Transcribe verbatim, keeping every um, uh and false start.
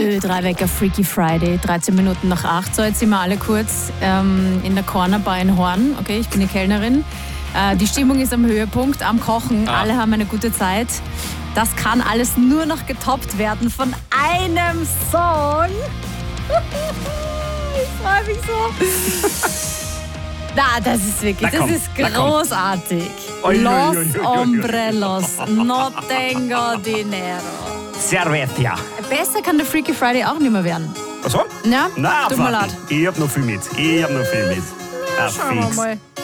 Ö drei Wecker Freaky Friday, dreizehn Minuten nach acht. So, jetzt sind wir alle kurz ähm, in der Corner Bar in Horn. Okay, ich bin die Kellnerin. Äh, die Stimmung ist am Höhepunkt, am Kochen. Ah. Alle haben eine gute Zeit. Das kann alles nur noch getoppt werden von einem Song. Ich freue mich so. Na, das ist wirklich, na komm, das ist großartig. Los Hombrelos, no tengo dinero. Servetia. Besser kann der Freaky Friday auch nicht mehr werden. Ach so? Ja, Na, tut mir leid. Ich hab noch viel mit. Ich hab noch viel mit. Ja, schauen wir mal.